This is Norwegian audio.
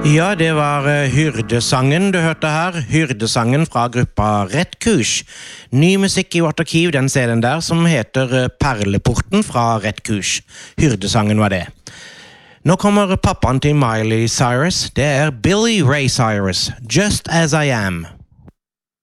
Ja, det var Hyrdesangen du hørte her. Hyrdesangen fra gruppa Rett Kurs. Ny musikk i vårt arkiv, den serien der, som heter Perleporten fra Rett Kurs. Hyrdesangen var det. Nå kommer pappaen til Miley Cyrus. Det er Billy Ray Cyrus. Just As I Am.